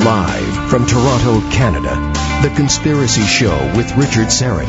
Live from Toronto, Canada, The Conspiracy Show with Richard Syrett.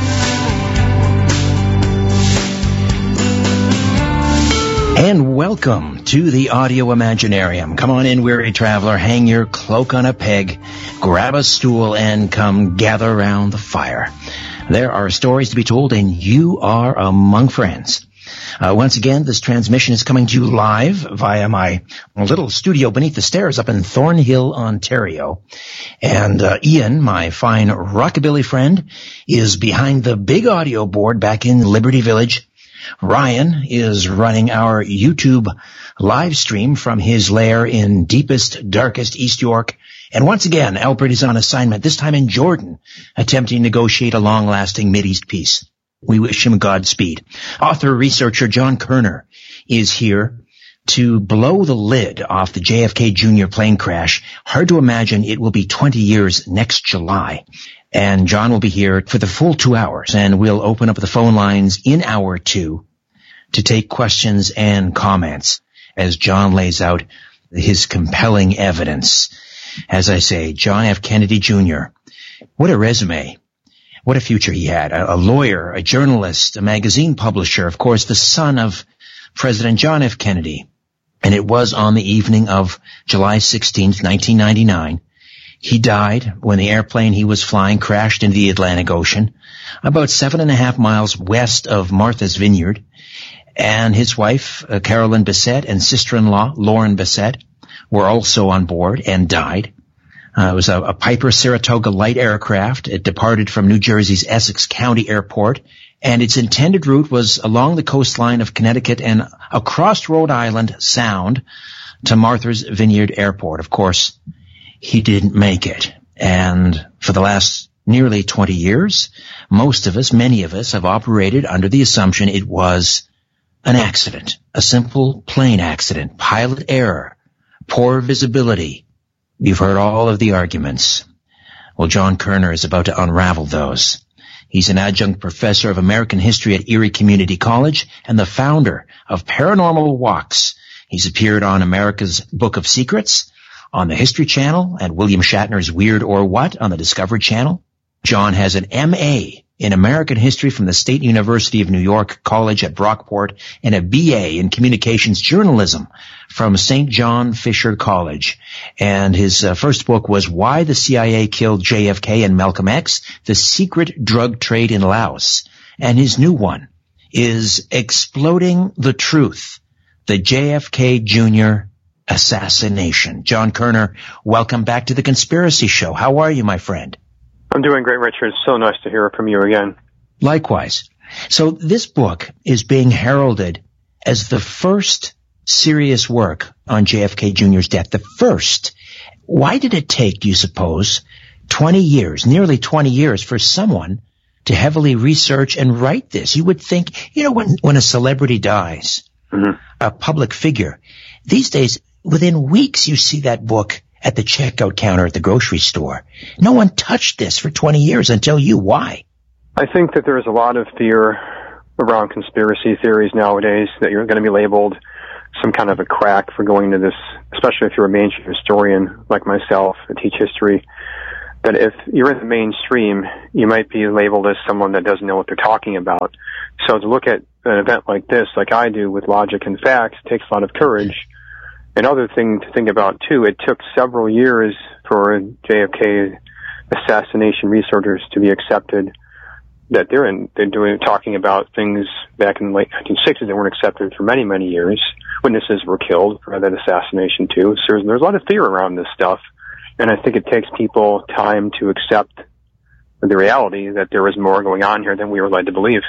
And welcome to the Audio Imaginarium. Come on in, weary traveler, hang your cloak on a peg, grab a stool, and come gather around the fire. There are stories to be told, and you are among friends. Once again, this transmission is coming to you live via my little studio beneath the stairs up in Thornhill, Ontario. And Ian, my fine rockabilly friend, is behind the big audio board back in Liberty Village. Ryan is running our YouTube live stream from his lair in deepest, darkest East York. And once again, Albert is on assignment, this time in Jordan, attempting to negotiate a long-lasting Mideast peace. We wish him Godspeed. Author-researcher John Kerner is here to blow the lid off the JFK Jr. plane crash. Hard to imagine it will be 20 years next July. And John will be here for the full 2 hours, and we'll open up the phone lines in hour 2 to take questions and comments as John lays out his compelling evidence. As I say, John F. Kennedy Jr., what a resume. What a future he had. A lawyer, a journalist, a magazine publisher, of course, the son of President John F. Kennedy. And it was on the evening of July 16th, 1999. He died when the airplane he was flying crashed into the Atlantic Ocean, about 7.5 miles west of Martha's Vineyard. And his wife, Carolyn Bessette, and sister-in-law, Lauren Bessette, were also on board and died. It was a Piper Saratoga light aircraft. It departed from New Jersey's Essex County Airport, and its intended route was along the coastline of Connecticut and across Rhode Island Sound to Martha's Vineyard Airport. Of course, he didn't make it. And for the last nearly 20 years, most of us, many of us, have operated under the assumption it was an accident, a simple plane accident, pilot error, poor visibility. You've heard all of the arguments. Well, John Kerner is about to unravel those. He's an adjunct professor of American history at Erie Community College and the founder of Paranormal Walks. He's appeared on America's Book of Secrets, on the History Channel, and William Shatner's Weird or What on the Discovery Channel. John has an M.A. in American history from the State University of New York College at Brockport and a B.A. in communications journalism from St. John Fisher College. And his first book was Why the CIA Killed JFK and Malcolm X, The Secret Drug Trade in Laos. And his new one is Exploding the Truth, the JFK Jr. Assassination. John Kerner, welcome back to The Conspiracy Show. How are you, my friend? I'm doing great, Richard. It's so nice to hear from you again. Likewise. So this book is being heralded as the first serious work on JFK Jr.'s death. The first. Why did it take, do you suppose, 20 years, nearly 20 years for someone to heavily research and write this? You would think, when a celebrity dies, a public figure, these days, within weeks, you see that book at the checkout counter at the grocery store. No one touched this for 20 years until you. Why? I think that there is a lot of fear around conspiracy theories nowadays that you're going to be labeled some kind of a crack for going into this, especially if you're a mainstream historian like myself, I teach history, that if you're in the mainstream, you might be labeled as someone that doesn't know what they're talking about. So to look at an event like this, like I do with logic and facts, takes a lot of courage. Another thing to think about, too, it took several years for JFK assassination researchers to be accepted that they're talking about things back in the late 1960s that weren't accepted for many, many years. Witnesses were killed for that assassination, too. So there's a lot of fear around this stuff, and I think it takes people time to accept the reality that there is more going on here than we were led to believe.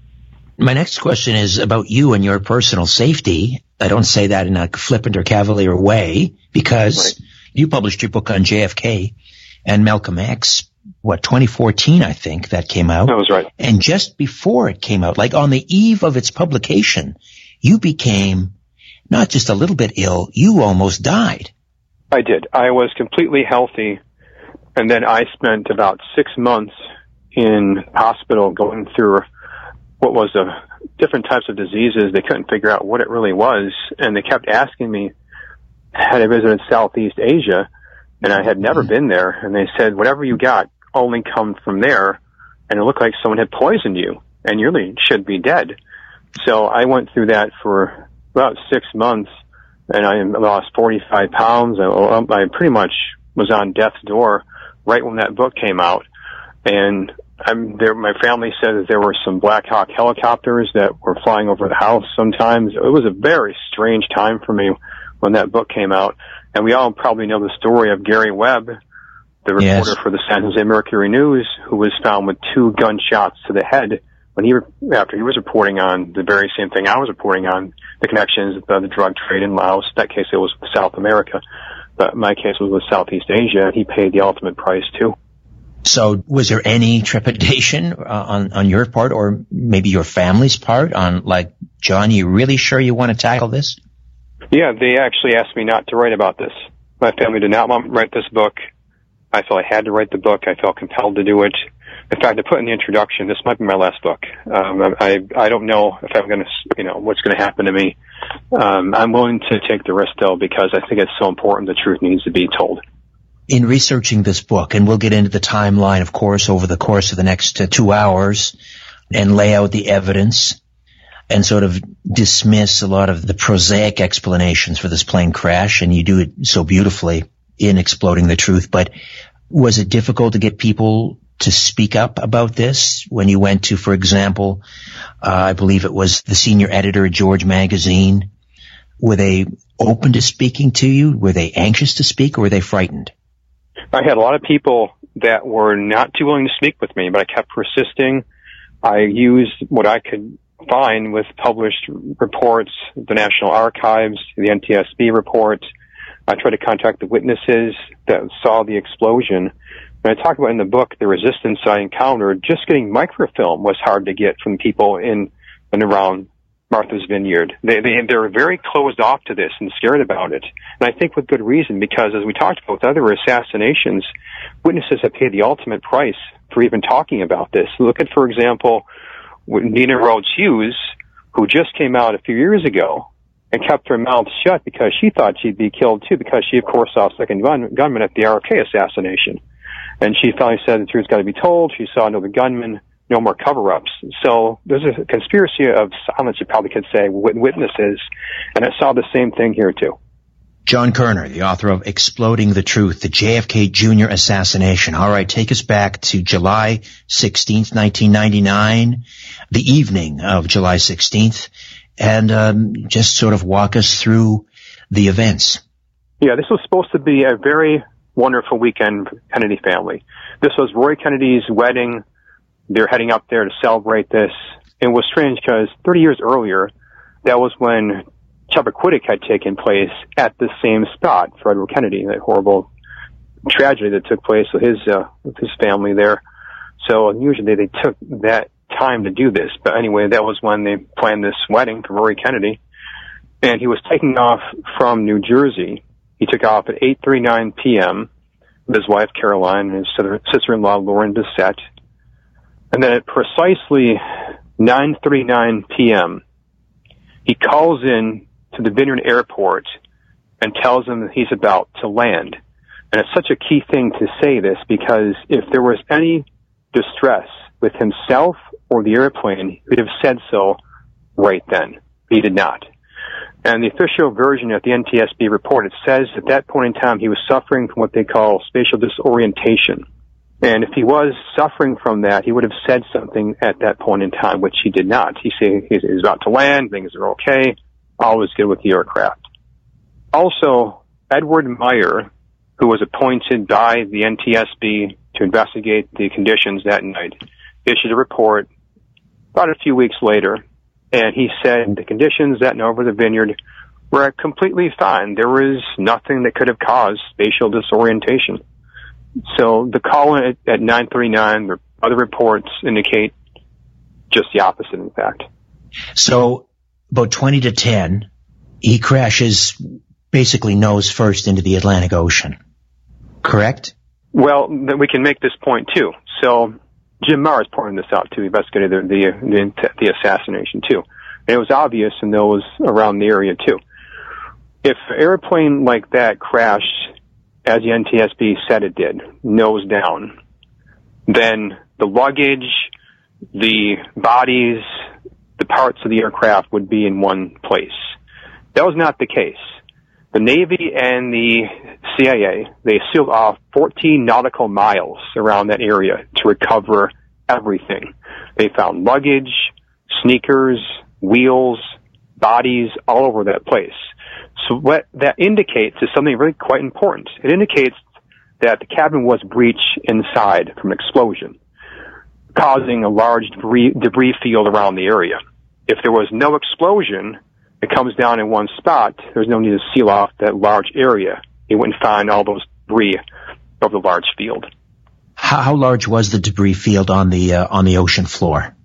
My next question is about you and your personal safety. I don't say that in a flippant or cavalier way, because you published your book on JFK and Malcolm X, 2014, I think, that came out. That was right. And just before it came out, like on the eve of its publication, you became not just a little bit ill, you almost died. I did. I was completely healthy, and then I spent about 6 months in hospital going through what was different types of diseases. They couldn't figure out what it really was, and they kept asking me, had I visited Southeast Asia, And I had never been there. And they said, whatever you got only come from there. And it looked like someone had poisoned you and you really should be dead. So I went through that for about 6 months, and I lost 45 pounds. I pretty much was on death's door right when that book came out. And my family said that there were some Black Hawk helicopters that were flying over the house sometimes. It was a very strange time for me when that book came out. And we all probably know the story of Gary Webb, the reporter for the San Jose Mercury News, who was found with 2 gunshots to the head after he was reporting on the very same thing I was reporting on, the connections of the drug trade in Laos. That case, it was with South America. But my case was with Southeast Asia. He paid the ultimate price, too. So was there any trepidation on your part, or maybe your family's part, on, like, John, you really sure you want to tackle this? Yeah, they actually asked me not to write about this. My family did not want me to write this book. I felt I had to write the book. I felt compelled to do it. In fact, I put in the introduction, this might be my last book. I don't know if I'm going to, what's going to happen to me. I'm willing to take the risk, though, because I think it's so important. The truth needs to be told. In researching this book, and we'll get into the timeline, of course, over the course of the next 2 hours, and lay out the evidence and sort of dismiss a lot of the prosaic explanations for this plane crash, and you do it so beautifully in Exploding the Truth. But was it difficult to get people to speak up about this when you went to, for example, I believe it was the senior editor at George Magazine? Were they open to speaking to you? Were they anxious to speak, or were they frightened? I had a lot of people that were not too willing to speak with me, but I kept persisting. I used what I could find with published reports, the National Archives, the NTSB report. I tried to contact the witnesses that saw the explosion. And I talk about in the book the resistance I encountered. Just getting microfilm was hard to get from people in and around Martha's Vineyard. They're very closed off to this and scared about it. And I think with good reason, because as we talked about with other assassinations, witnesses have paid the ultimate price for even talking about this. Look at, for example, Nina Rhodes Hughes, who just came out a few years ago and kept her mouth shut because she thought she'd be killed too, because she, of course, saw a second gunman at the RFK assassination. And she finally said the truth's got to be told. She saw another gunman, no more cover-ups. So there's a conspiracy of silence, you probably could say, with witnesses. And I saw the same thing here, too. John Kerner, the author of Exploding the Truth, the JFK Jr. assassination. All right, take us back to July 16th, 1999, the evening of July 16th, and just sort of walk us through the events. Yeah, this was supposed to be a very wonderful weekend for the Kennedy family. This was Roy Kennedy's wedding. They're heading up there to celebrate this. It was strange because 30 years earlier, that was when Chappaquiddick had taken place at the same spot for Edward Kennedy, that horrible tragedy that took place with his family there. So unusually they took that time to do this. But anyway, that was when they planned this wedding for Roy Kennedy. And he was taking off from New Jersey. He took off at 8:39 p.m. with his wife Caroline and his sister-in-law Lauren Bissett. And then at precisely 9:39 p.m., he calls in to the Vineyard Airport and tells them that he's about to land. And it's such a key thing to say this, because if there was any distress with himself or the airplane, he would have said so right then. He did not. And the official version of the NTSB report, it says at that point in time he was suffering from what they call spatial disorientation. And if he was suffering from that, he would have said something at that point in time, which he did not. He said he's about to land, things are okay, all is good with the aircraft. Also, Edward Meyer, who was appointed by the NTSB to investigate the conditions that night, issued a report about a few weeks later, and he said the conditions that night over the Vineyard were completely fine. There was nothing that could have caused spatial disorientation. So the call at 9:39, the other reports indicate just the opposite, in fact. So about 20 to 10, he crashes basically nose first into the Atlantic Ocean, correct? Well, then we can make this point, too. So Jim Marr is pointing this out, too. He investigated the assassination, too. And it was obvious in those around the area, too. If an airplane like that crashed as the NTSB said it did, nose down, then the luggage, the bodies, the parts of the aircraft would be in one place. That was not the case. The Navy and the CIA, they sealed off 14 nautical miles around that area to recover everything. They found luggage, sneakers, wheels, bodies all over that place. So what that indicates is something really quite important. It indicates that the cabin was breached inside from an explosion, causing a large debris field around the area. If there was no explosion, it comes down in one spot, there's no need to seal off that large area. You wouldn't find all those debris over the large field. How large was the debris field on the ocean floor?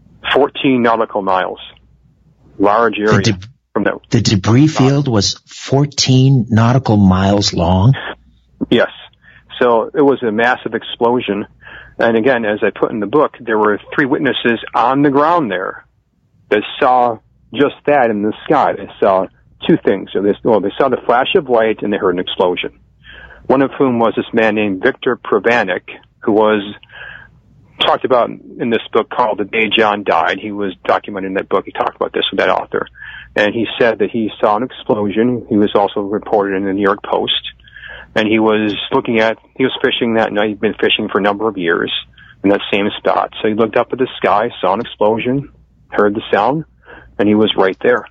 14 nautical miles. Large area. The debris field was 14 nautical miles long? Yes. So it was a massive explosion. And again, as I put in the book, there were 3 witnesses on the ground there that saw just that in the sky. They saw 2 things. So they saw the flash of light and they heard an explosion. One of whom was this man named Victor Pravanik, who was talked about in this book called The Day John Died. He was documented in that book. He talked about this with that author. And he said that he saw an explosion. He was also reported in the New York Post. And he was fishing that night. He'd been fishing for a number of years in that same spot. So he looked up at the sky, saw an explosion, heard the sound, and he was right there.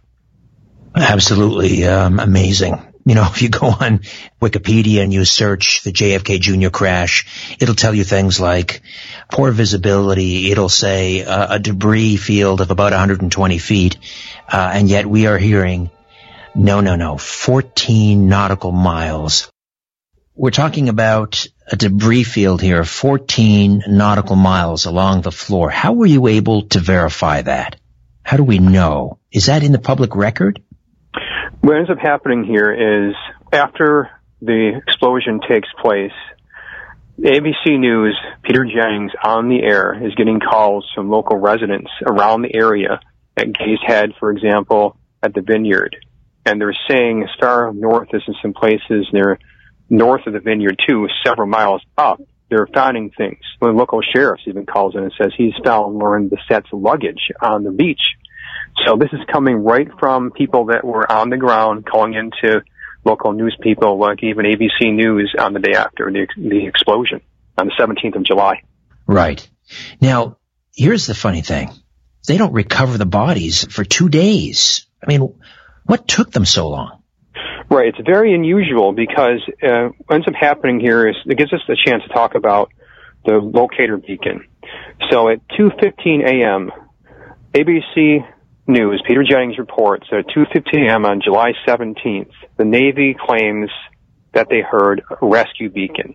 Absolutely amazing. You know, if you go on Wikipedia and you search the JFK Jr. crash, it'll tell you things like poor visibility. It'll say a debris field of about 120 feet. And yet we are hearing, no, 14 nautical miles. We're talking about a debris field here, 14 nautical miles along the floor. How were you able to verify that? How do we know? Is that in the public record? What ends up happening here is after the explosion takes place, ABC News, Peter Jennings on the air is getting calls from local residents around the area at Gays Head, for example, at the Vineyard. And they're saying as far north as in some places near north of the Vineyard too, several miles up, they're finding things. The local sheriff even calls in and says he's found Lauren Bessette's luggage on the beach. So this is coming right from people that were on the ground calling into local news people like even ABC News on the day after the explosion on the 17th of July. Right. Now, here's the funny thing. They don't recover the bodies for 2 days. I mean, what took them so long? Right. It's very unusual because what ends up happening here is it gives us a chance to talk about the locator beacon. So at 2:15 a.m., ABC News, Peter Jennings reports that at 2:15 a.m. on July 17th, the Navy claims that they heard a rescue beacon.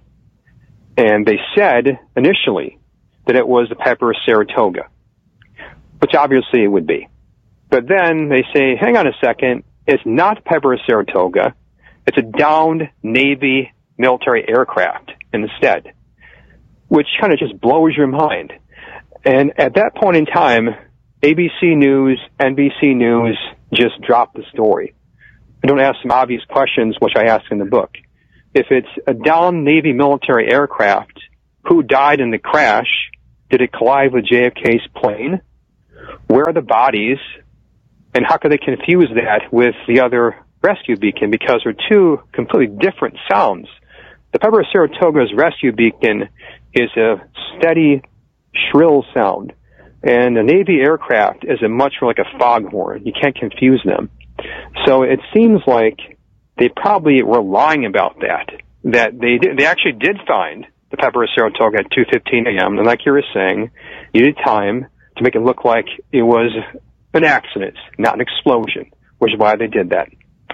And they said initially that it was the Piper Saratoga, which obviously it would be. But then they say, hang on a second, it's not Piper Saratoga, it's a downed Navy military aircraft instead, which kind of just blows your mind. And at that point in time, ABC News, NBC News just dropped the story. I don't ask some obvious questions, which I ask in the book. If it's a downed Navy military aircraft, who died in the crash? Did it collide with JFK's plane? Where are the bodies? And how could they confuse that with the other rescue beacon? Because they're 2 completely different sounds. The Piper Saratoga's rescue beacon is a steady, shrill sound. And a Navy aircraft is a much more like a foghorn. You can't confuse them. So it seems like they probably were lying about that they actually did find the Piper Saratoga at 2:15 a.m. And like you were saying, you needed time to make it look like it was an accident, not an explosion, which is why they did that.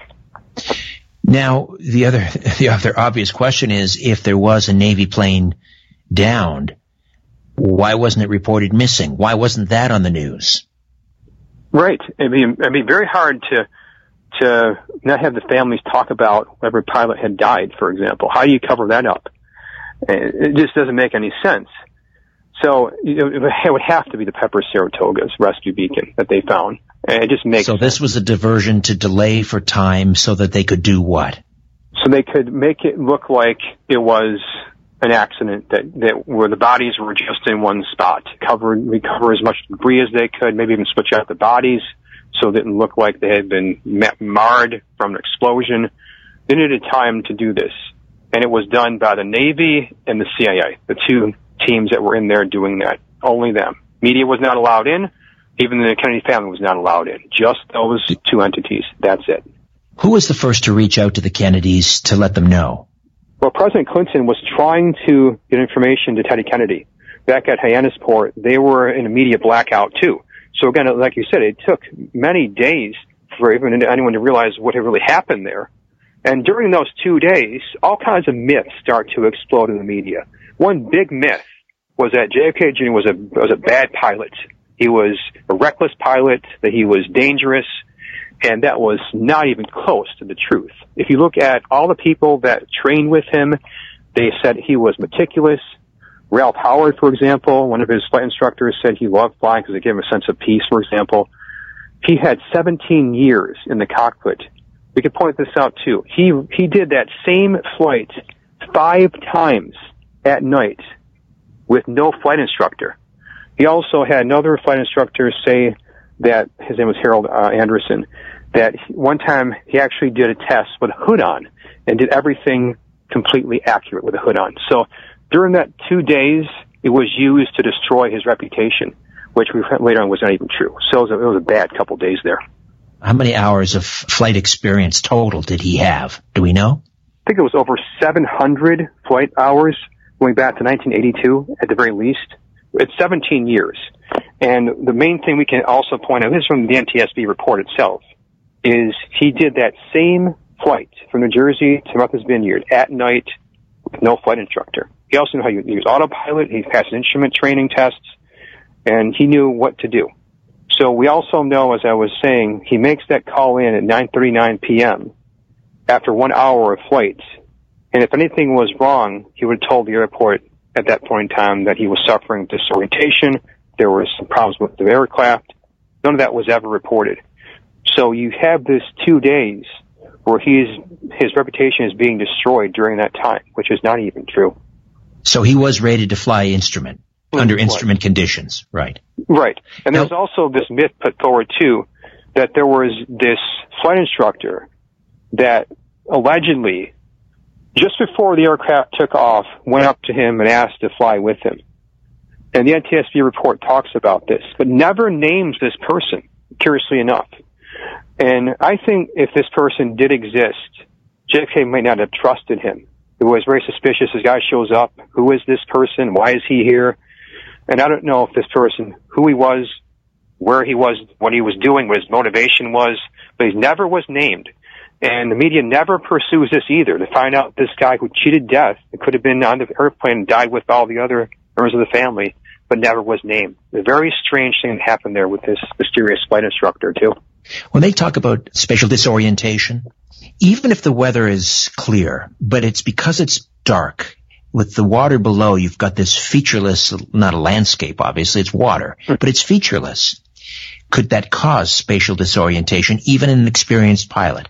Now, the other obvious question is, if there was a Navy plane downed, why wasn't it reported missing? Why wasn't that on the news? Right. It'd be very hard to not have the families talk about every pilot had died, for example. How do you cover that up? It just doesn't make any sense. So it would have to be the Piper Saratoga's rescue beacon that they found. And it just makes So this was a diversion to delay for time so that they could do what? so they could make it look like it was an accident, that where the bodies were just in one spot, recover as much debris as they could, maybe even switch out the bodies so it didn't look like they had been marred from an explosion. They needed time to do this, and it was done by the Navy and the CIA, the two teams that were in there doing that. Only them. Media was not allowed in. Even the Kennedy family was not allowed in. Just those two entities. That's it. Who was the first to reach out to the Kennedys to let them know? Well, President Clinton was trying to get information to Teddy Kennedy. Back at Hyannisport, they were in a media blackout, too. So again, like you said, it took many days for even anyone to realize what had really happened there. And during those 2 days, all kinds of myths start to explode in the media. One big myth was that JFK Jr. was a bad pilot. He was a reckless pilot, that he was dangerous, and that was not even close to the truth. If you look at all the people that trained with him, they said he was meticulous. Ralph Howard, for example, one of his flight instructors, said he loved flying because it gave him a sense of peace, for example. He had 17 years in the cockpit. We could point this out, too. He did that same flight 5 times at night with no flight instructor. He also had another flight instructor say that, his name was Harold Anderson, that one time he actually did a test with a hood on and did everything completely accurate with a hood on. So during that 2 days, it was used to destroy his reputation, which we later on was not even true. So it was a bad couple days there. How many hours of flight experience total did he have? Do we know? I think it was over 700 flight hours going back to 1982 at the very least. It's 17 years. And the main thing we can also point out, this is from the NTSB report itself, is he did that same flight from New Jersey to Martha's Vineyard at night with no flight instructor. He also knew how to use autopilot. He passed instrument training tests, and he knew what to do. So we also know, as I was saying, he makes that call in at 9:39 p.m. after 1 hour of flight. And if anything was wrong, he would have told the airport at that point in time that he was suffering disorientation. There were some problems with the aircraft. None of that was ever reported. So you have this 2 days where his reputation is being destroyed during that time, which is not even true. So he was rated to fly instrument, under instrument conditions, right? Right. And there's also this myth put forward, too, that there was this flight instructor that allegedly, just before the aircraft took off, went up to him and asked to fly with him. And the NTSB report talks about this, but never names this person, curiously enough. And I think if this person did exist, JFK might not have trusted him. It was very suspicious. This guy shows up. Who is this person? Why is he here? And I don't know if this person, who he was, where he was, what he was doing, what his motivation was, but he never was named. And the media never pursues this either, to find out this guy who cheated death, it could have been on the airplane and died with all the other members of the family, but never was named. A very strange thing happened there with this mysterious flight instructor, too. When they talk about spatial disorientation, even if the weather is clear, but it's because it's dark, with the water below, you've got this featureless, not a landscape, obviously, it's water, but it's featureless. Could that cause spatial disorientation, even in an experienced pilot?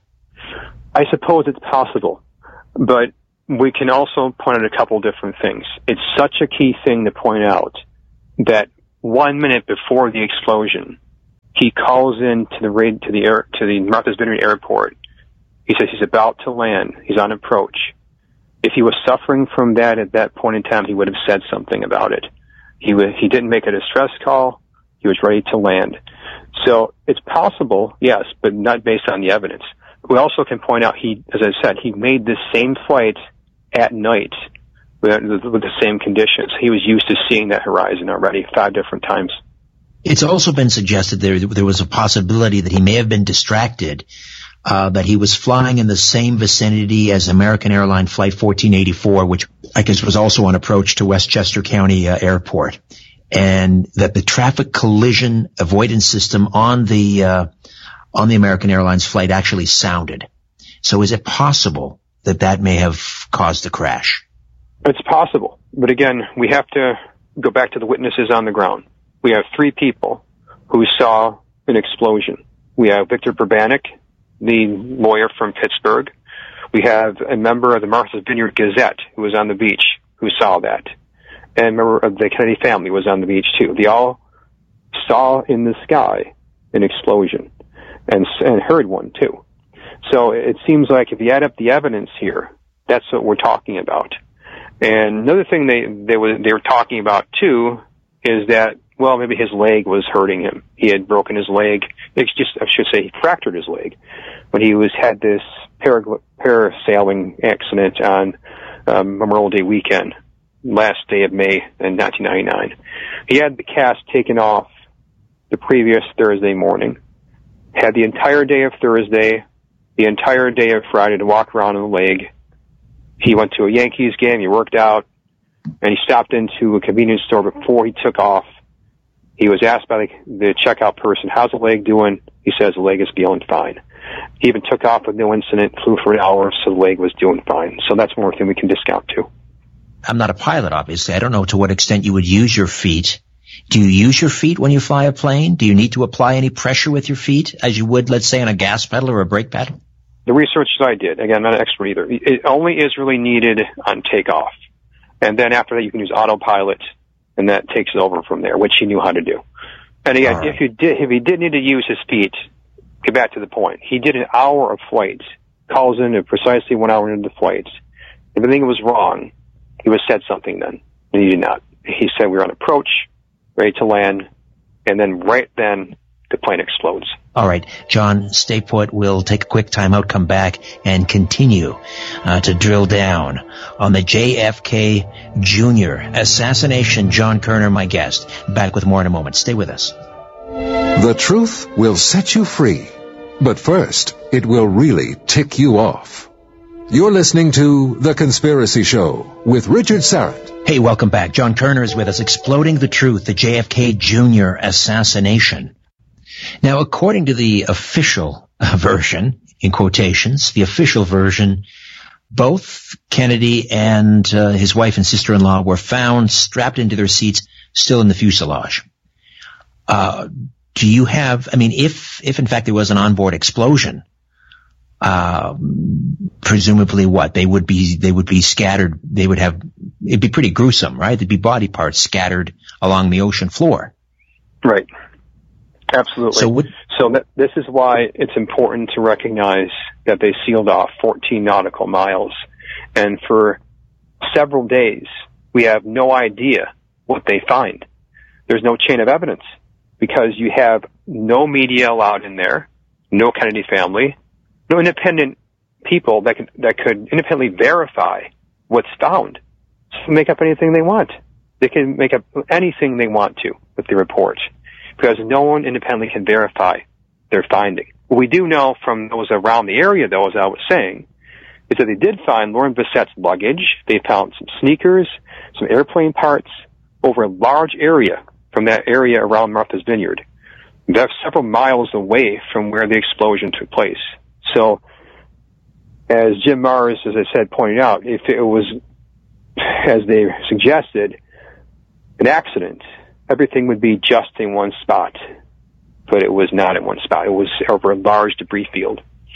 I suppose it's possible, but we can also point out a couple different things. It's such a key thing to point out that 1 minute before the explosion, he calls in to the Martha's Vineyard Airport. He says he's about to land. He's on approach. If he was suffering from that at that point in time, he would have said something about it. He didn't make a distress call. He was ready to land. So it's possible, yes, but not based on the evidence. We also can point out as I said, he made this same flight at night with the same conditions. He was used to seeing that horizon already 5 different times. It's also been suggested there was a possibility that he may have been distracted, that he was flying in the same vicinity as American Airline Flight 1484, which I guess was also on approach to Westchester County Airport, and that the traffic collision avoidance system on the American Airlines flight actually sounded. So is it possible that may have caused the crash? It's possible. But again, we have to go back to the witnesses on the ground. We have 3 people who saw an explosion. We have Victor Burbanek, the lawyer from Pittsburgh. We have a member of the Martha's Vineyard Gazette who was on the beach who saw that. And a member of the Kennedy family was on the beach too. They all saw in the sky an explosion and heard one too. So it seems like if you add up the evidence here, that's what we're talking about. And another thing they were talking about too is that, well, maybe his leg was hurting him. He had broken his leg. I should say he fractured his leg when he had this parasailing accident on Memorial Day weekend, last day of May in 1999. He had the cast taken off the previous Thursday morning, had the entire day of Thursday, the entire day of Friday to walk around on the leg. He went to a Yankees game, he worked out, and he stopped into a convenience store before he took off. He was asked by the checkout person, how's the leg doing? He says the leg is feeling fine. He even took off with no incident, flew for an hour, so the leg was doing fine. So that's one thing we can discount too. I'm not a pilot, obviously. I don't know to what extent you would use your feet. Do you use your feet when you fly a plane? Do you need to apply any pressure with your feet as you would, let's say, on a gas pedal or a brake pedal? The research that I did, again, I'm not an expert either, it only is really needed on takeoff. And then after that, you can use autopilot, and that takes it over from there, which he knew how to do. And again, right. if he did need to use his feet, get back to the point. He did an hour of flight, calls in at precisely 1 hour into the flight. If anything was wrong, he would have said something then, and he did not. He said we were on approach, ready to land, and then right then, the plane explodes. All right, John, stay put. We'll take a quick time out, come back, and continue to drill down on the JFK Jr. assassination. John Kerner, my guest. Back with more in a moment. Stay with us. The truth will set you free, but first, it will really tick you off. You're listening to The Conspiracy Show with Richard Syrett. Hey, welcome back. John Kerner is with us, exploding the truth, the JFK Jr. assassination. Now, according to the official version, in quotations, the official version, both Kennedy and his wife and sister-in-law were found strapped into their seats, still in the fuselage. Do you have, I mean, if in fact there was an onboard explosion, presumably what? They would be scattered, it'd be pretty gruesome, right? There'd be body parts scattered along the ocean floor. Right. Absolutely. So this is why it's important to recognize that they sealed off 14 nautical miles. And for several days, we have no idea what they find. There's no chain of evidence because you have no media allowed in there, no Kennedy family, no independent people that could independently verify what's found. So they can make up anything they want. They can make up anything they want to with the report, because no one independently can verify their finding. What we do know from those around the area, though, as I was saying, is that they did find Lauren Bessette's luggage. They found some sneakers, some airplane parts over a large area from that area around Martha's Vineyard. That's several miles away from where the explosion took place. So, as Jim Marrs, as I said, pointed out, if it was, as they suggested, an accident, everything would be just in one spot. But it was not in one spot. It was over a large debris field.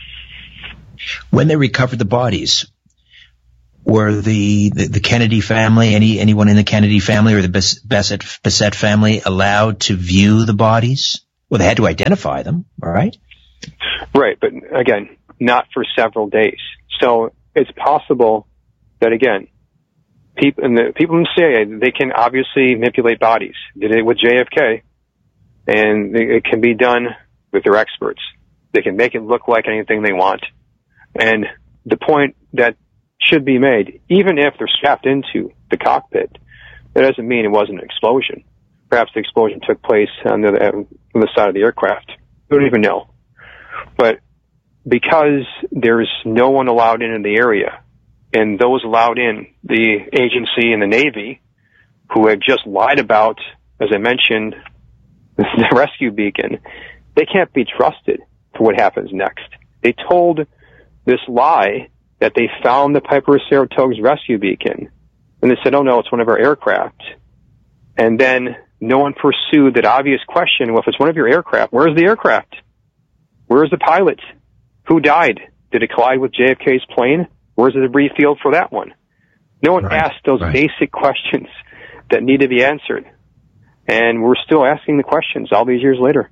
When they recovered the bodies, were the Kennedy family, anyone in the Kennedy family or the Bessette family allowed to view the bodies? Well, they had to identify them, all right? Right, but again, not for several days. So it's possible that, again, people in the CIA, they can obviously manipulate bodies. Did it with JFK, and it can be done with their experts. They can make it look like anything they want. And the point that should be made, even if they're strapped into the cockpit, that doesn't mean it wasn't an explosion. Perhaps the explosion took place on the side of the aircraft. We don't even know. But because there's no one allowed in the area, and those allowed in, the agency and the Navy, who have just lied about, as I mentioned, the rescue beacon, they can't be trusted for what happens next. They told this lie that they found the Piper Saratoga's rescue beacon, and they said, oh no, it's one of our aircraft. And then no one pursued that obvious question, well, if it's one of your aircraft, where's the aircraft? Where's the pilot? Who died? Did it collide with JFK's plane? Where's the debris field for that one? No one asked those basic questions that need to be answered. And we're still asking the questions all these years later.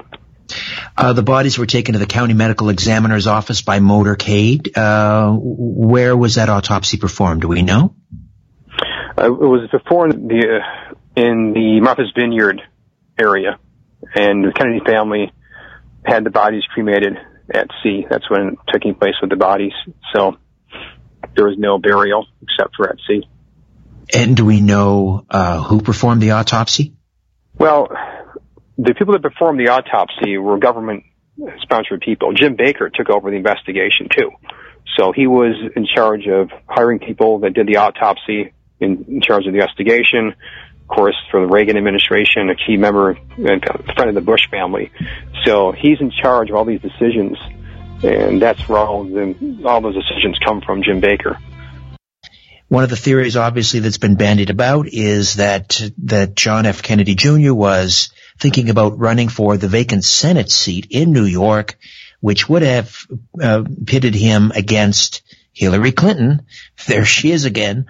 The bodies were taken to the county medical examiner's office by motorcade. Where was that autopsy performed? Do we know? It was performed in the Martha's Vineyard area, and the Kennedy family had the bodies cremated at sea. That's when it took place with the bodies. So there was no burial except for at sea. And do we know who performed the autopsy? Well, the people that performed the autopsy were government-sponsored people. Jim Baker took over the investigation, too. So he was in charge of hiring people that did the autopsy, in charge of the investigation. Of course, for the Reagan administration, a key member and friend of the Bush family. So he's in charge of all these decisions, and that's where all those decisions come from, Jim Baker. One of the theories, obviously, that's been bandied about is that John F. Kennedy Jr. was thinking about running for the vacant Senate seat in New York, which would have pitted him against Hillary Clinton. There she is again.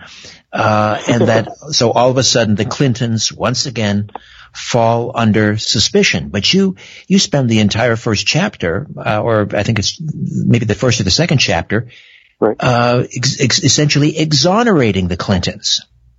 So all of a sudden the Clintons once again fall under suspicion. But you spend the entire first chapter, or I think it's maybe the first or the second chapter, essentially exonerating the Clintons.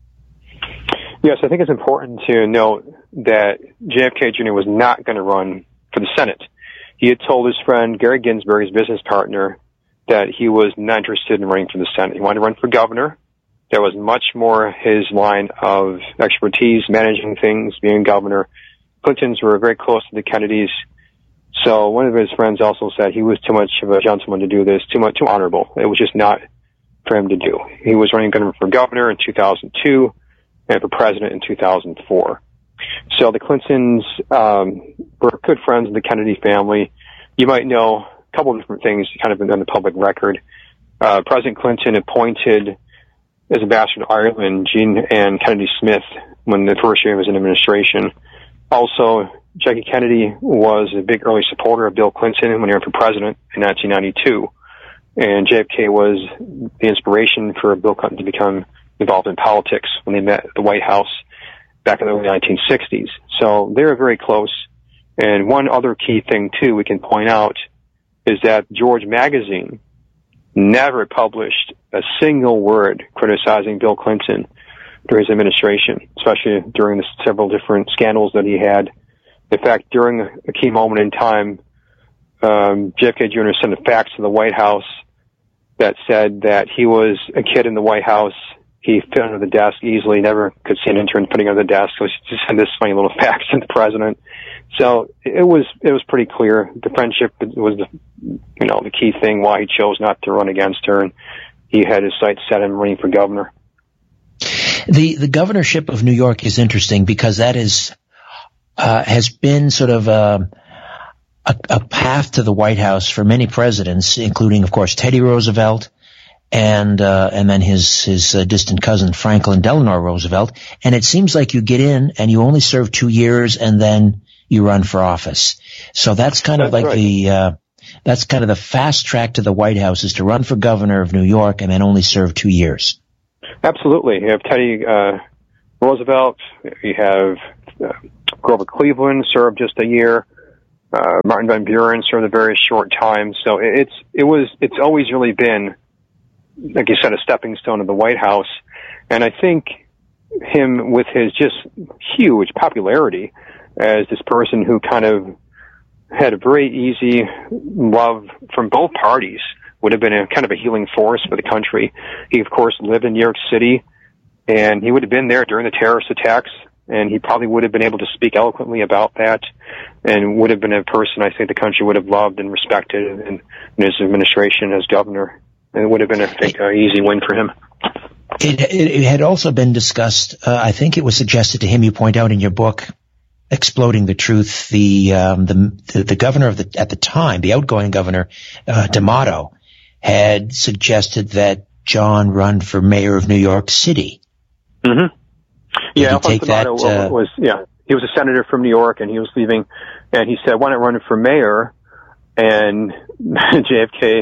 Yes, I think it's important to note that JFK Jr. was not going to run for the Senate. He had told his friend Gary Ginsberg, his business partner, that he was not interested in running for the Senate. He wanted to run for governor. That was much more his line of expertise, managing things, being governor. Clintons were very close to the Kennedys. So one of his friends also said he was too much of a gentleman to do this, too honorable. It was just not for him to do. He was running for governor in 2002 and for president in 2004. So the Clintons were good friends of the Kennedy family. You might know a couple of different things kind of on the public record. President Clinton appointed as ambassador to Ireland Jean Ann Kennedy Smith when the first year was in administration. Also, Jackie Kennedy was a big early supporter of Bill Clinton when he ran for president in 1992. And JFK was the inspiration for Bill Clinton to become involved in politics when they met at the White House back in the early 1960s. So they were very close. And one other key thing, too, we can point out is that George Magazine never published a single word criticizing Bill Clinton during his administration, especially during the several different scandals that he had. In fact, during a key moment in time, JFK Jr. sent a fax to the White House that said that he was a kid in the White House. He fit under the desk easily, never could see an intern fitting under the desk, so he just sent this funny little fax to the president. So it was pretty clear. The friendship was the key thing why he chose not to run against her, and he had his sights set on running for governor. The governorship of New York is interesting because that has been sort of a path to the White House for many presidents, including, of course, Teddy Roosevelt and then his distant cousin Franklin Delano Roosevelt. And it seems like you get in and you only serve 2 years and then you run for office. So that's kind of like that's kind of the fast track to the White House, is to run for governor of New York and then only serve 2 years. Absolutely. You have Teddy Roosevelt. You have Grover Cleveland, served just a year. Martin Van Buren served a very short time. So it's always really been, like you said, a stepping stone to the White House. And I think him, with his just huge popularity as this person who kind of had a very easy love from both parties, would have been a kind of a healing force for the country. He, of course, lived in New York City, and he would have been there during the terrorist attacks, and he probably would have been able to speak eloquently about that, and would have been a person I think the country would have loved and respected in his administration as governor. And it would have been, I think, an easy win for him. It had also been discussed, I think it was suggested to him, you point out in your book, Exploding the Truth, the governor at the time, the outgoing governor, D'Amato, had suggested that John run for mayor of New York City. Mm-hmm. Yeah, Alphonse D'Amato he was a senator from New York, and he was leaving, and he said, "Why not run for mayor?" And JFK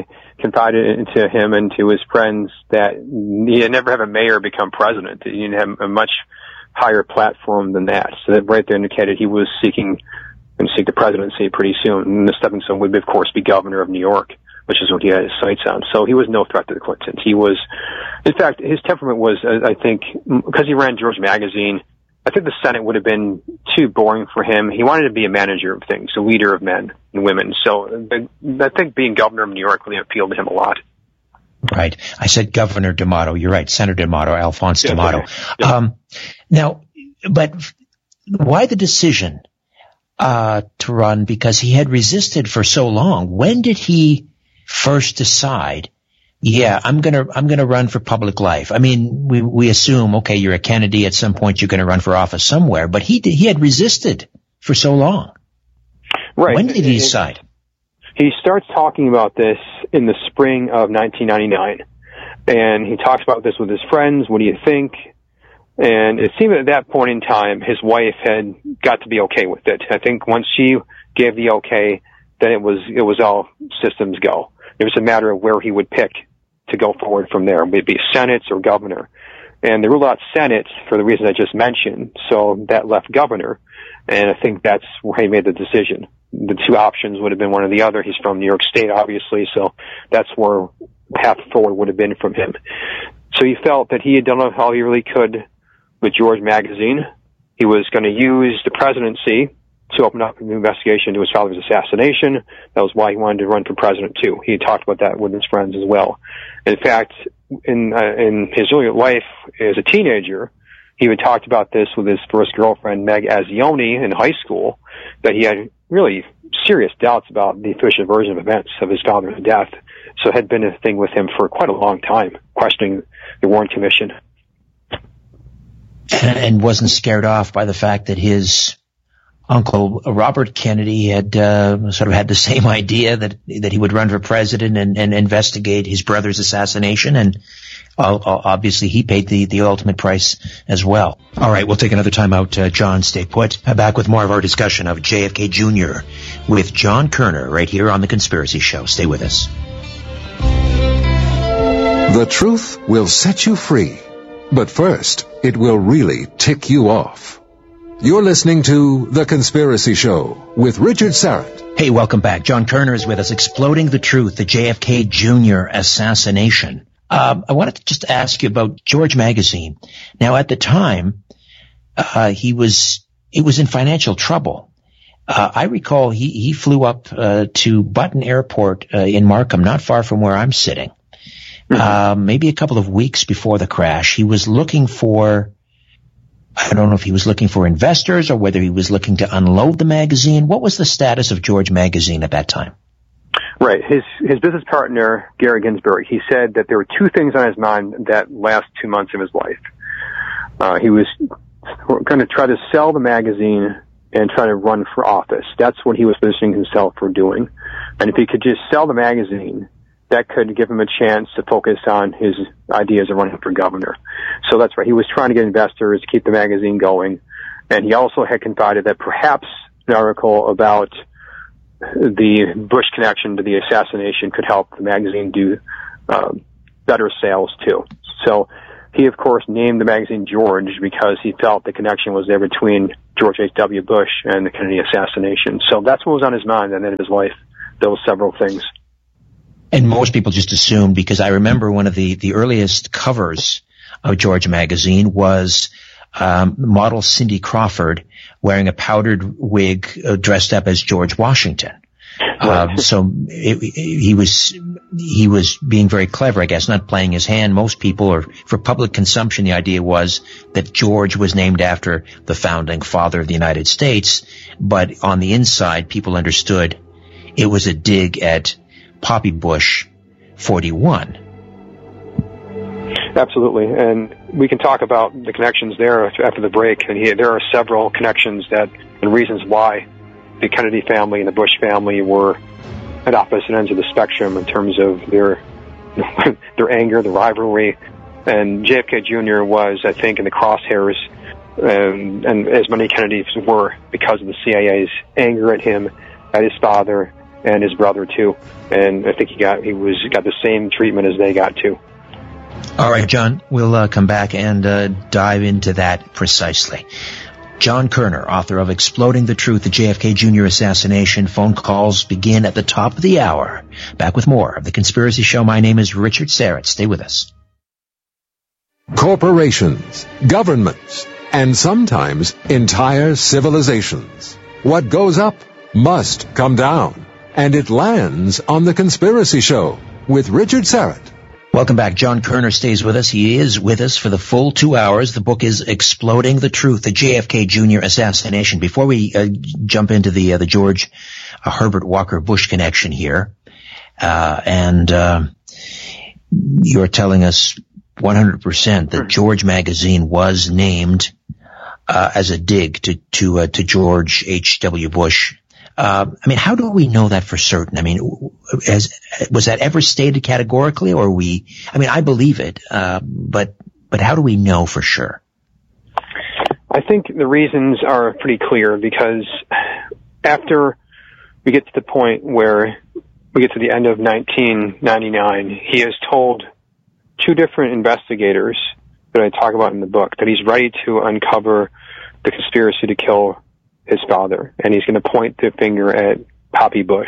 confided into him and to his friends that he had never have a mayor become president. He didn't have a much higher platform than that. So that right there indicated he was seeking the presidency pretty soon. And the stepping stone would, of course, be governor of New York, which is what he had his sights on. So he was no threat to the Clintons. He was, in fact, his temperament was, I think, because he ran George Magazine, I think the Senate would have been too boring for him. He wanted to be a manager of things, a leader of men and women. So I think being governor of New York really appealed to him a lot. Right. I said Governor D'Amato. You're right. Senator D'Amato, Alphonse D'Amato. Okay. Yeah. Now, but why the decision to run? Because he had resisted for so long. When did he first decide, yeah, I'm gonna run for public life? I mean, we assume, okay, you're a Kennedy, at some point you're gonna run for office somewhere, but he had resisted for so long. Right. When did he decide? He starts talking about this in the spring of 1999, and he talks about this with his friends. What do you think? And it seemed at that point in time, his wife had got to be okay with it. I think once she gave the okay, then it was all systems go. It was a matter of where he would pick to go forward from there. Would it be Senate or governor? And they ruled out Senate for the reasons I just mentioned, so that left governor. And I think that's where he made the decision. The two options would have been one or the other. He's from New York State, obviously, so that's where the path forward would have been from him. So he felt that he had done all he really could with George Magazine. He was going to use the presidency to open up a new investigation into his father's assassination. That was why he wanted to run for president, too. He talked about that with his friends as well. In fact, in his early life as a teenager, he had talked about this with his first girlfriend, Meg Azzioni, in high school, that he had really serious doubts about the official version of events of his father's death. So it had been a thing with him for quite a long time, questioning the Warren Commission. And wasn't scared off by the fact that his uncle Robert Kennedy had sort of had the same idea that he would run for president and investigate his brother's assassination, and obviously he paid the ultimate price as well. All right, we'll take another time out. John, stay put. Back with more of our discussion of JFK Jr. with John Kerner right here on The Conspiracy Show. Stay with us. The truth will set you free, but first, it will really tick you off. You're listening to The Conspiracy Show with Richard Syrett. Hey, welcome back. John Kerner is with us, exploding the truth, the JFK Jr. assassination. I wanted to just ask you about George Magazine. Now, at the time, he was in financial trouble. I recall he flew up to Button Airport in Markham, not far from where I'm sitting. Maybe a couple of weeks before the crash. He was looking for, I don't know if he was looking for investors or whether he was looking to unload the magazine. What was the status of George Magazine at that time? Right. His business partner, Gary Ginsberg, he said that there were two things on his mind that last 2 months of his life. He was going to try to sell the magazine and try to run for office. That's what he was positioning himself for doing. And if he could just sell the magazine, that could give him a chance to focus on his ideas of running for governor. So that's right. He was trying to get investors to keep the magazine going. And he also had confided that perhaps an article about the Bush connection to the assassination could help the magazine do better sales, too. So he, of course, named the magazine George because he felt the connection was there between George H.W. Bush and the Kennedy assassination. So that's what was on his mind at the end of his life, those several things. And most people just assumed, because I remember one of the earliest covers of George Magazine was model Cindy Crawford wearing a powdered wig dressed up as George Washington. So he was being very clever, I guess, not playing his hand. Most people, or for public consumption, the idea was that George was named after the founding father of the United States. But on the inside, people understood it was a dig at Poppy Bush 41. Absolutely, and we can talk about the connections there after the break. And there are several connections and reasons why the Kennedy family and the Bush family were at opposite ends of the spectrum in terms of their anger, the rivalry. And JFK Jr. was, I think, in the crosshairs, and as many Kennedys were, because of the CIA's anger at him, at his father, and his brother too. And I think he got the same treatment as they got too. All right, John, we'll come back and dive into that precisely. John Kerner, author of Exploding the Truth, the JFK Jr. Assassination. Phone calls begin at the top of the hour. Back with more of The Conspiracy Show. My name is Richard Syrett. Stay with us. Corporations, governments, and sometimes entire civilizations. What goes up must come down. And it lands on The Conspiracy Show with Richard Syrett. Welcome back. John Kerner stays with us. He is with us for the full 2 hours. The book is Exploding the Truth, the JFK Jr. Assassination. Before we jump into the George Herbert Walker Bush connection here, and you're telling us 100% that George magazine was named as a dig to George H.W. Bush. I mean, how do we know that for certain? I mean, was that ever stated categorically, or I believe it, but how do we know for sure? I think the reasons are pretty clear, because after we get to the point where we get to the end of 1999, he has told two different investigators that I talk about in the book that he's ready to uncover the conspiracy to kill his father, and he's going to point the finger at Poppy Bush.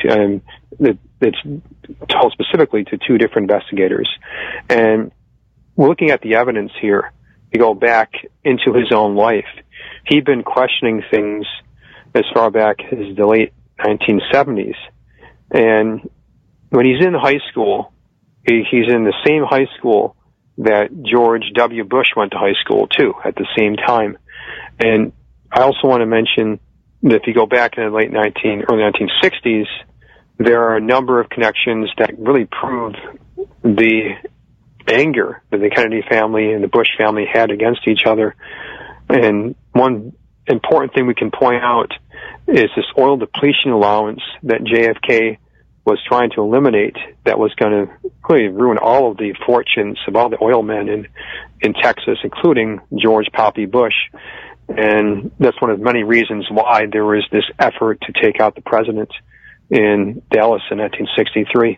It's told specifically to two different investigators. And looking at the evidence here, you go back into his own life. He'd been questioning things as far back as the late 1970s. And when he's in high school, he's in the same high school that George W. Bush went to high school, too, at the same time. And I also want to mention that if you go back in the early 1960s, there are a number of connections that really prove the anger that the Kennedy family and the Bush family had against each other. And one important thing we can point out is this oil depletion allowance that JFK was trying to eliminate, that was going to really ruin all of the fortunes of all the oil men in Texas, including George Poppy Bush. And that's one of many reasons why there was this effort to take out the president in Dallas in 1963.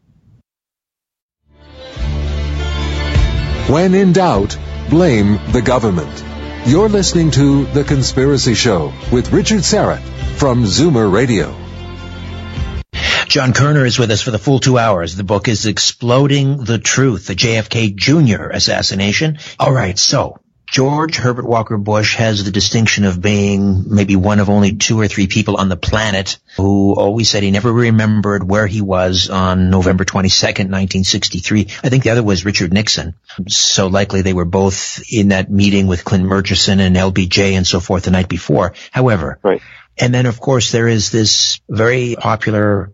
When in doubt, blame the government. You're listening to The Conspiracy Show with Richard Syrett from Zoomer Radio. John Kerner is with us for the full 2 hours. The book is Exploding the Truth, the JFK Jr. Assassination. All right, so George Herbert Walker Bush has the distinction of being maybe one of only 2 or 3 people on the planet who always said he never remembered where he was on November 22nd, 1963. I think the other was Richard Nixon. So likely they were both in that meeting with Clint Murchison and LBJ and so forth the night before. However, right. And then, of course, there is this very popular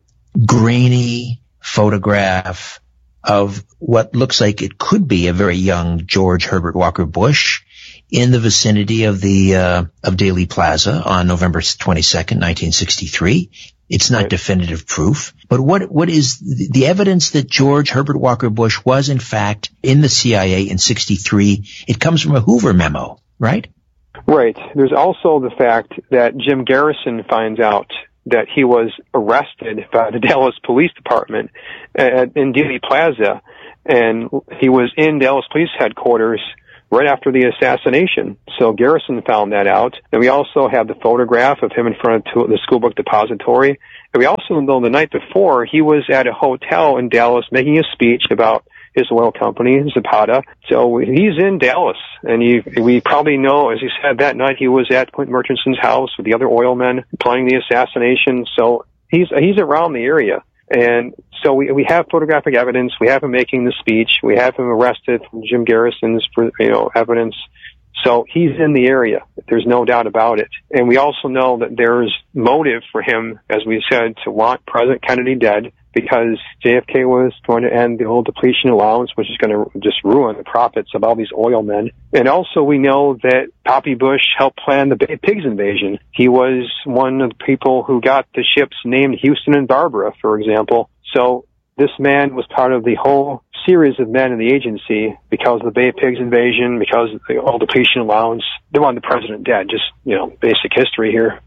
grainy photograph of what looks like it could be a very young George Herbert Walker Bush in the vicinity of the of Dealey Plaza on November 22nd, 1963. It's not definitive proof, but what is the evidence that George Herbert Walker Bush was in fact in the CIA in 63? It comes from a Hoover memo, right? Right. There's also the fact that Jim Garrison finds out that he was arrested by the Dallas Police Department in Dealey Plaza, and he was in Dallas Police Headquarters right after the assassination. So Garrison found that out. And we also have the photograph of him in front of the school book depository. And we also know the night before he was at a hotel in Dallas making a speech about his oil company, Zapata. So he's in Dallas, and we probably know, as he said, that night he was at Clint Murchison's house with the other oil men planning the assassination. So he's around the area. And so we have photographic evidence. We have him making the speech. We have him arrested from Jim Garrison's, evidence. So he's in the area. There's no doubt about it. And we also know that there's motive for him, as we said, to want President Kennedy dead, because JFK was going to end the oil depletion allowance, which is going to just ruin the profits of all these oil men. And also we know that Poppy Bush helped plan the Bay of Pigs invasion. He was one of the people who got the ships named Houston and Barbara, for example. So this man was part of the whole series of men in the agency because of the Bay of Pigs invasion, because of the oil depletion allowance. They wanted the president dead. Just, basic history here.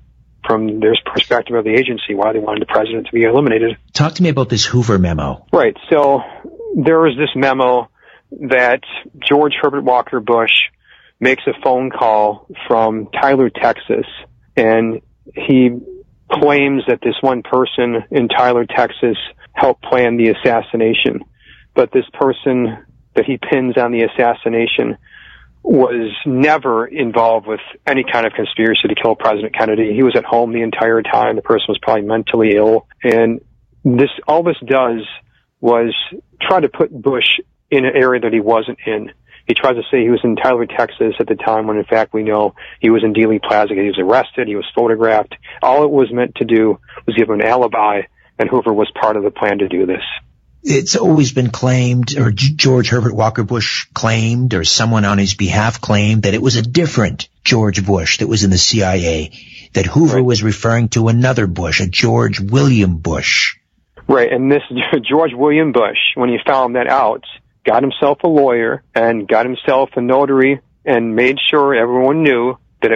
from their perspective of the agency, why they wanted the president to be eliminated. Talk to me about this Hoover memo. Right. So there was this memo that George Herbert Walker Bush makes a phone call from Tyler, Texas, and he claims that this one person in Tyler, Texas helped plan the assassination. But this person that he pins on the assassination was never involved with any kind of conspiracy to kill President Kennedy. He was at home the entire time. The person was probably mentally ill. And all this does was try to put Bush in an area that he wasn't in. He tries to say he was in Tyler, Texas at the time when in fact we know he was in Dealey Plaza. He was arrested. He was photographed. All it was meant to do was give him an alibi, and Hoover was part of the plan to do this. It's always been claimed, or George Herbert Walker Bush claimed, or someone on his behalf claimed, that it was a different George Bush that was in the CIA, that Hoover was referring to another Bush, a George William Bush. Right, and this George William Bush, when he found that out, got himself a lawyer and got himself a notary and made sure everyone knew that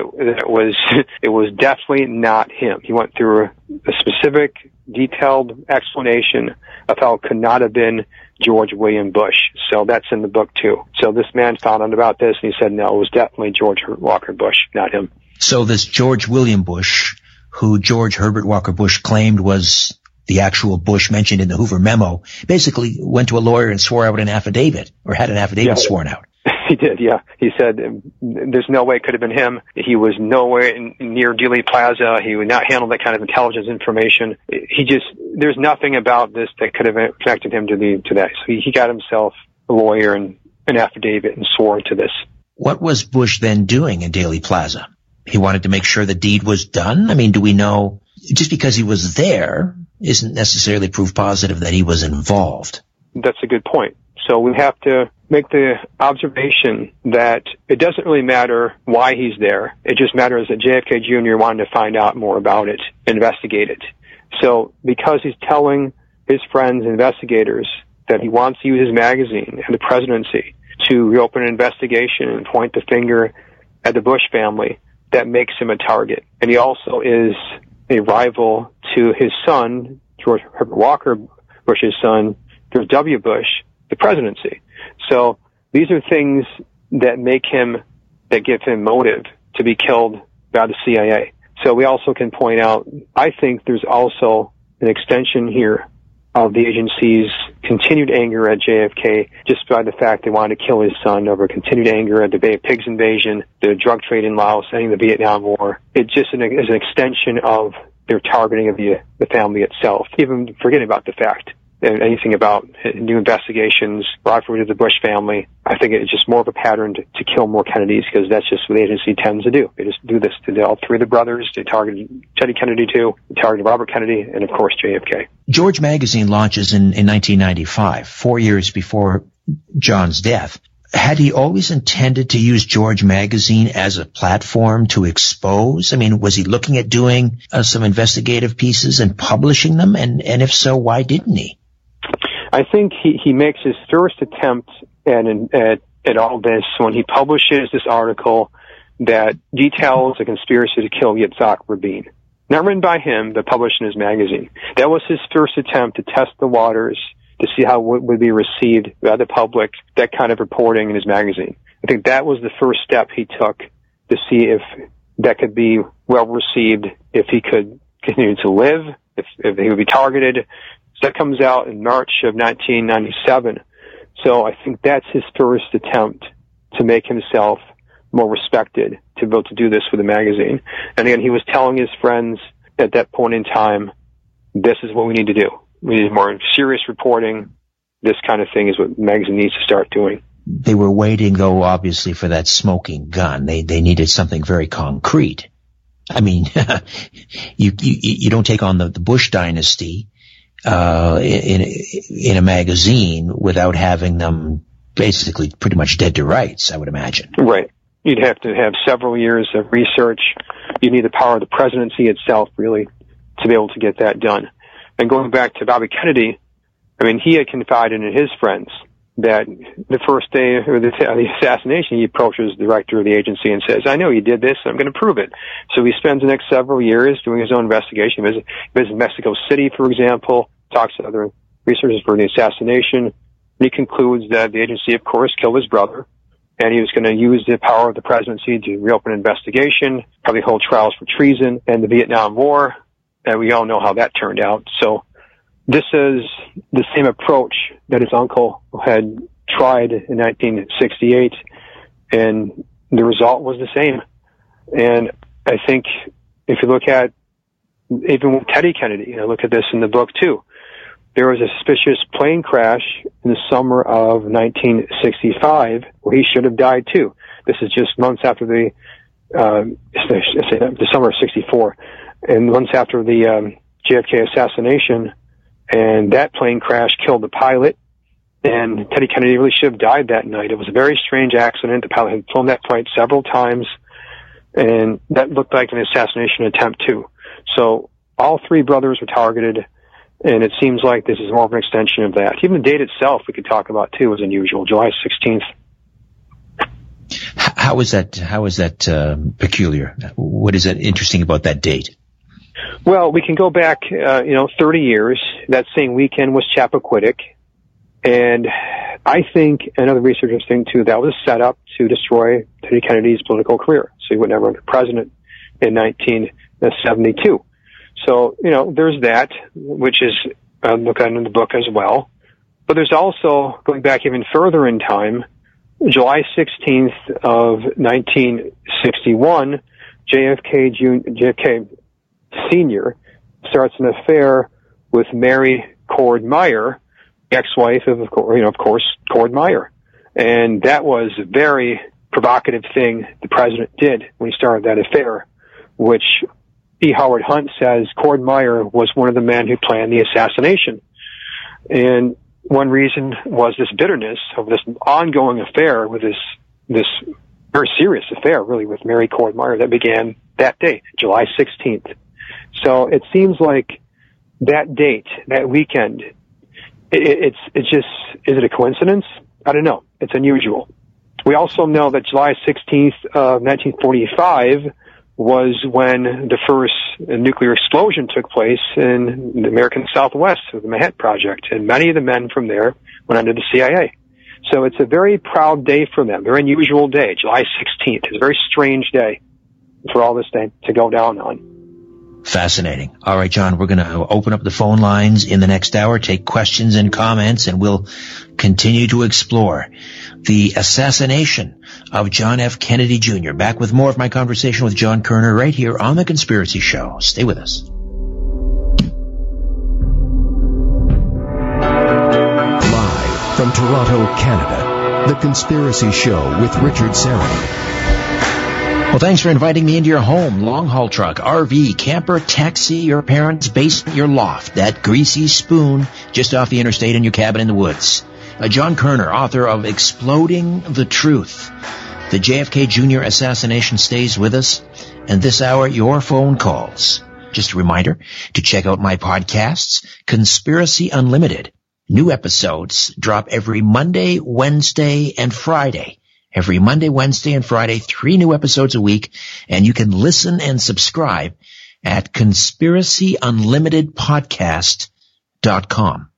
it was definitely not him. He went through a specific, detailed explanation of how it could not have been George William Bush. So that's in the book too. So this man found out about this and he said, no, it was definitely George Walker Bush, not him. So this George William Bush, who George Herbert Walker Bush claimed was the actual Bush mentioned in the Hoover memo, basically went to a lawyer and swore out an affidavit, or had an affidavit sworn out. He did, yeah. He said there's no way it could have been him. He was nowhere near Dealey Plaza. He would not handle that kind of intelligence information. There's nothing about this that could have connected him to that. So he got himself a lawyer and an affidavit and swore to this. What was Bush then doing in Dealey Plaza? He wanted to make sure the deed was done? I mean, do we know, just because he was there isn't necessarily proof positive that he was involved? That's a good point. So we have to make the observation that it doesn't really matter why he's there. It just matters that JFK Jr. wanted to find out more about it, investigate it. So because he's telling his friends, investigators, that he wants to use his magazine and the presidency to reopen an investigation and point the finger at the Bush family, that makes him a target. And he also is a rival to his son, George Herbert Walker Bush's son, George W. Bush, the presidency. So these are things that give him motive to be killed by the CIA. So we also can point out, I think there's also an extension here of the agency's continued anger at JFK just by the fact they wanted to kill his son, over continued anger at the Bay of Pigs invasion, the drug trade in Laos, ending the Vietnam War. It just is an extension of their targeting of the family itself, even forgetting about the fact anything about new investigations, rivalry to the Bush family. I think it's just more of a pattern to kill more Kennedys, because that's just what the agency tends to do. They just do this to all three of the brothers. They targeted Teddy Kennedy too, they targeted Robert Kennedy, and of course JFK. George Magazine launches in 1995, 4 years before John's death. Had he always intended to use George Magazine as a platform to expose? I mean, was he looking at doing some investigative pieces and publishing them? And if so, why didn't he? I think he makes his first attempt at all this when he publishes this article that details a conspiracy to kill Yitzhak Rabin. Not written by him, but published in his magazine. That was his first attempt to test the waters, to see how it would be received by the public, that kind of reporting in his magazine. I think that was the first step he took to see if that could be well received, if he could continue to live, if he would be targeted. So that comes out in March of 1997. So I think that's his first attempt to make himself more respected, to be able to do this with a magazine. And again, he was telling his friends at that point in time, this is what we need to do. We need more serious reporting. This kind of thing is what the magazine needs to start doing. They were waiting, though, obviously, for that smoking gun. They needed something very concrete. I mean, you don't take on the Bush dynasty in a magazine without having them basically pretty much dead to rights, I would imagine. Right. You'd have to have several years of research. You need the power of the presidency itself, really, to be able to get that done. And going back to Bobby Kennedy, I mean, he had confided in his friends that the first day of the assassination, he approaches the director of the agency and says, I know you did this, I'm going to prove it. So he spends the next several years doing his own investigation. He visits Mexico City, for example, talks to other researchers for the assassination, and he concludes that the agency, of course, killed his brother, and he was going to use the power of the presidency to reopen an investigation, probably hold trials for treason and the Vietnam War, and we all know how that turned out. So this is the same approach that his uncle had tried in 1968, and the result was the same. And I think if you look at even with Teddy Kennedy, I look at this in the book too, there was a suspicious plane crash in the summer of 1965 where he should have died too. This is just months after the summer of 64, and months after the JFK assassination. And that plane crash killed the pilot, and Teddy Kennedy really should have died that night. It was a very strange accident. The pilot had flown that flight several times, and that looked like an assassination attempt too. So all three brothers were targeted, and it seems like this is more of an extension of that. Even the date itself we could talk about too was unusual, July 16th. How is that peculiar? What is that interesting about that date? Well, we can go back, 30 years. That same weekend was Chappaquiddick. And I think, and other researchers think too, that was a setup to destroy Teddy Kennedy's political career. So he would never be president in 1972. So, there's that, which is looked at in the book as well. But there's also, going back even further in time, July 16th of 1961, JFK Sr. starts an affair with Mary Cord Meyer, ex-wife of course, Cord Meyer. And that was a very provocative thing the president did when he started that affair, which E. Howard Hunt says Cord Meyer was one of the men who planned the assassination. And one reason was this bitterness of this ongoing affair with this very serious affair, really, with Mary Cord Meyer that began that day, July 16th. So it seems like that date, that weekend, it's just, is it a coincidence? I don't know. It's unusual. We also know that July 16th of 1945 was when the first nuclear explosion took place in the American Southwest of the Manhattan Project, and many of the men from there went under the CIA. So it's a very proud day for them, very unusual day, July 16th. It's a very strange day for all this to go down on. Fascinating. All right, John, we're going to open up the phone lines in the next hour, take questions and comments, and we'll continue to explore the assassination of John F. Kennedy Jr. Back with more of my conversation with John Kerner right here on The Conspiracy Show. Stay with us. Live from Toronto, Canada, The Conspiracy Show with Richard Syrett. Well, thanks for inviting me into your home, long-haul truck, RV, camper, taxi, your parents' basement, your loft, that greasy spoon just off the interstate in your cabin in the woods. John Kerner, author of Exploding the Truth. The JFK Jr. assassination stays with us, and this hour, your phone calls. Just a reminder to check out my podcasts, Conspiracy Unlimited. New episodes drop every Monday, Wednesday, and Friday. Every Monday, Wednesday, and Friday, 3 new episodes a week, and you can listen and subscribe at conspiracyunlimitedpodcast.com.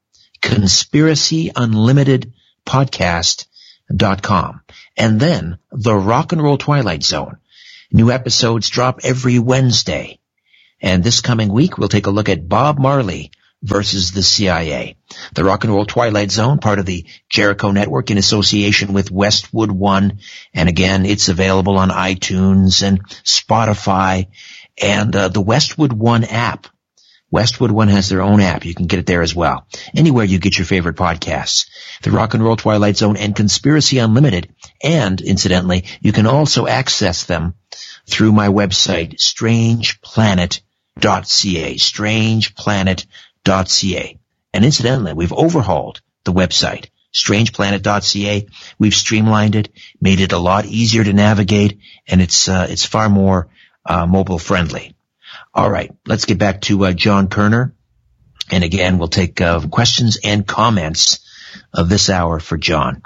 conspiracyunlimitedpodcast.com. And then the Rock and Roll Twilight Zone. New episodes drop every Wednesday. And this coming week, we'll take a look at Bob Marley versus the CIA. The Rock and Roll Twilight Zone, part of the Jericho Network in association with Westwood One. And again, it's available on iTunes and Spotify and the Westwood One app. Westwood One has their own app. You can get it there as well. Anywhere you get your favorite podcasts. The Rock and Roll Twilight Zone and Conspiracy Unlimited. And incidentally, you can also access them through my website, strangeplanet.ca. strangeplanet.ca. And incidentally, we've overhauled the website, strangeplanet.ca. We've streamlined it, made it a lot easier to navigate, and it's far more mobile friendly. All right, let's get back to John Kerner. And again, we'll take questions and comments of this hour for John.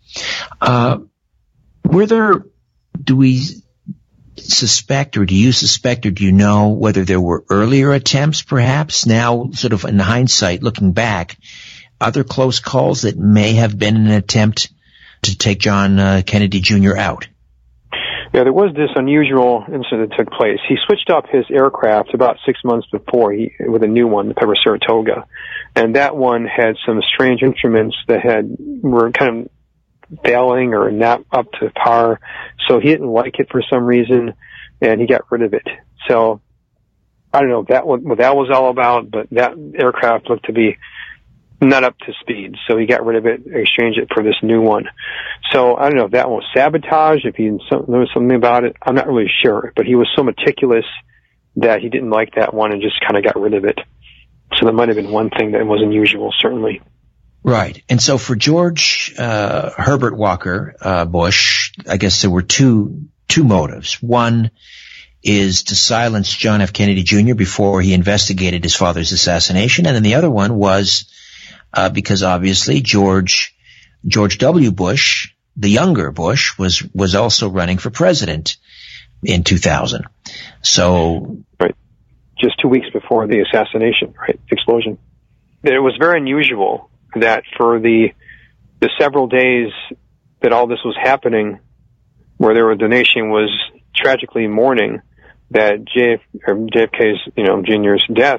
Do we suspect, or do you suspect, or do you know whether there were earlier attempts, perhaps, now sort of in hindsight, looking back, other close calls that may have been an attempt to take John Kennedy Jr. out? Yeah, there was this unusual incident that took place. He switched up his aircraft about 6 months before with a new one, the Piper Saratoga. And that one had some strange instruments that were kind of failing or not up to par. So he didn't like it for some reason, and he got rid of it. So I don't know what that was all about, but that aircraft looked to be not up to speed. So he got rid of it, exchanged it for this new one. So I don't know if that was sabotage, if he knew something about it. I'm not really sure, but he was so meticulous that he didn't like that one and just kind of got rid of it. So that might have been one thing that was unusual, certainly. Right. And so for George Herbert Walker Bush, I guess there were two motives. One is to silence John F. Kennedy Jr. before he investigated his father's assassination. And then the other one was because obviously George W. Bush, the younger Bush, was also running for president in 2000. So right. Just 2 weeks before the assassination, right? Explosion. It was very unusual that for the several days that all this was happening, where the nation was tragically mourning that JFK's, Jr.'s death,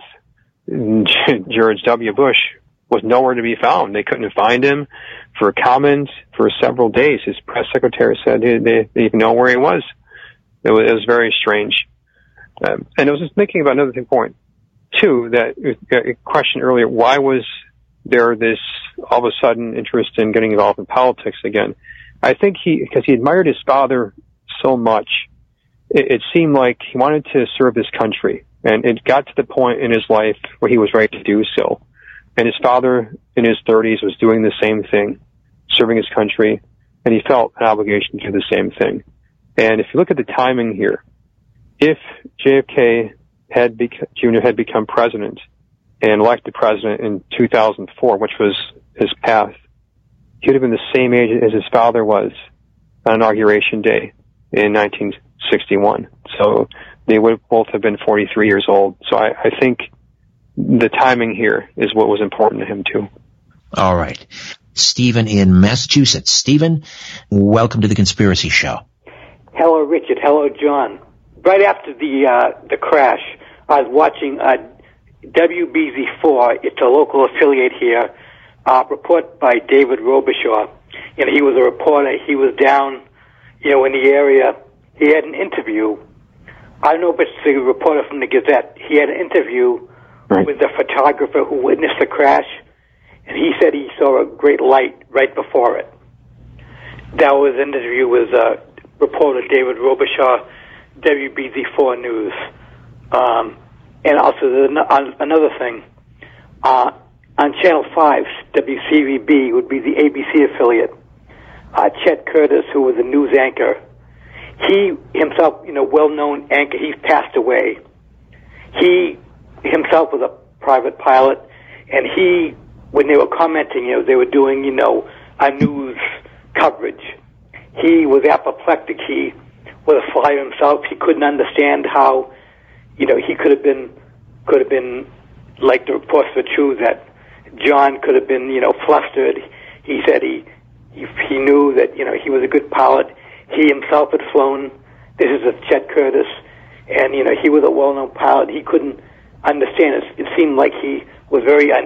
George W. Bush was nowhere to be found. They couldn't find him for comment for several days. His press secretary said they didn't know where he was. It was very strange. And it was just thinking about another point, too, that a question earlier, why was there this all of a sudden interest in getting involved in politics again? I think because he admired his father so much, it seemed like he wanted to serve this country. And it got to the point in his life where he was ready to do so. And his father in his 30s was doing the same thing, serving his country, and he felt an obligation to do the same thing. And if you look at the timing here, if JFK Jr. had become president and elected president in 2004, which was his path, he would have been the same age as his father was on Inauguration Day in 1961. So they would both have been 43 years old. So I think the timing here is what was important to him, too. All right. Stephen in Massachusetts. Stephen, welcome to The Conspiracy Show. Hello, Richard. Hello, John. Right after the crash, I was watching WBZ4. It's a local affiliate here. Report by David Robichaud. He was a reporter. He was down, in the area. He had an interview. I don't know if it's the reporter from the Gazette. He had an interview with the photographer who witnessed the crash, and he said he saw a great light right before it. That was an interview with reporter David Robichaud, WBZ4 News. And also, there's another thing. On Channel 5, WCVB would be the ABC affiliate. Chet Curtis, who was a news anchor, he himself, well-known anchor, he's passed away. He himself was a private pilot, and when they were commenting, they were doing, a news coverage. He was apoplectic. He was a flyer himself. He couldn't understand how, he could have been like the reports were true that John could have been, flustered. He said he knew that, he was a good pilot. He himself had flown. This is Chet Curtis, and, he was a well-known pilot. He couldn't understand it. It seemed like he was very